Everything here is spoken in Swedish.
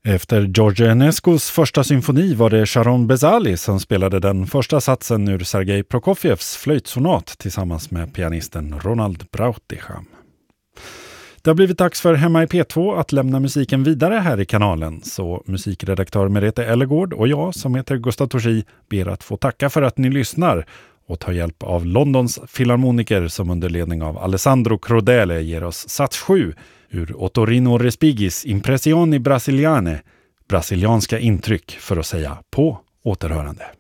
Efter George Enescos första symfoni var det Sharon Bezali som spelade den första satsen ur Sergej Prokofjevs flöjtsonat tillsammans med pianisten Ronald Brautigam. Det har blivit dags för Hemma i P2 att lämna musiken vidare här i kanalen, så musikredaktör Merete Ellegård och jag som heter Gustav Torsi ber att få tacka för att ni lyssnar och ta hjälp av Londons filharmoniker som under ledning av Alessandro Crodele ger oss sats 7 ur Ottorino Respigis Impressioni Brasiliane, brasilianska intryck för att säga på återhörande.